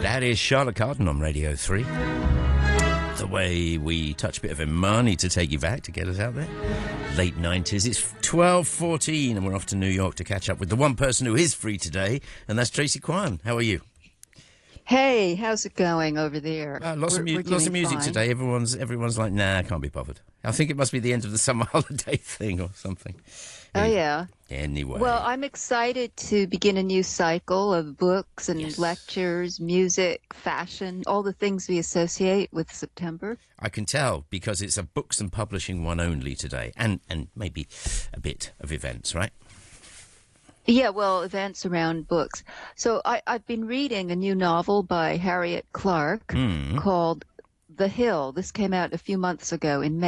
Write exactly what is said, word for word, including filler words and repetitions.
That is Charlotte Carden on Radio three. The way we touch a bit of money to take you back to get us out there. Late nineties. It's twelve fourteen and we're off to New York to catch up with the one person who is free today, and that's Tracy Kwan. How are you? Hey, how's it going over there? Uh, lots we're, of, mu- we're lots of music fine. today. Everyone's everyone's like, nah, I can't be bothered. I think it must be the end of the summer holiday thing or something. Oh, yeah. Anyway. Well, I'm excited to begin a new cycle of books and Yes. lectures, music, fashion, all the things we associate with September. I can tell because it's a books and publishing one only today, and, and maybe a bit of events, right? Yeah, well, events around books. So I, I've been reading a new novel by Harriet Clark Mm. called The Hill. This came out a few months ago in May.